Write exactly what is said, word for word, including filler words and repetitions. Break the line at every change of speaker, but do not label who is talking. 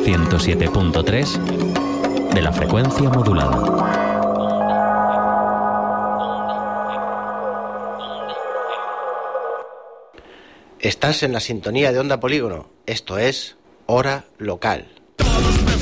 ciento siete punto tres de la frecuencia modulada.
Estás en la sintonía de Onda Polígono. Esto es Hora Local.